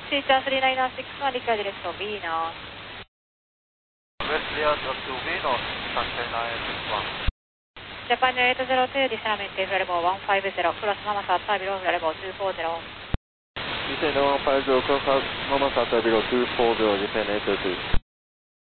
Teacher 3996 Lika direct to B now. West Air to B now, Sunshine 961. Japan 802, disarmament is level 150, cross Mama Sata below level 240. Descend 150, cross Mama Sata below 240, Japan 802.